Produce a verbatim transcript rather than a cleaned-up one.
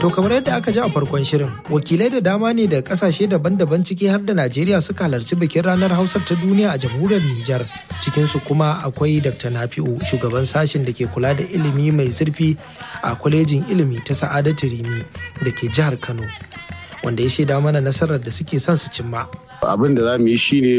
To kamar yadda aka ji a farkon shirin, wakilai da dama ne da kasashe daban-daban ciki har da Najeriya suka halarci bikin ranar Hausar ta duniya a jamhuriyar Nijar. Cikinsu kuma akwai Dakta Nafi'u, shugaban sashen da ke kula da ilimi mai zurfi a kwalejin ilimi ta Sa'adatu Rimi da ke jihar Kano, wanda ya shaida mana nasarar da suke son su cimma. Abin da za mu yi shine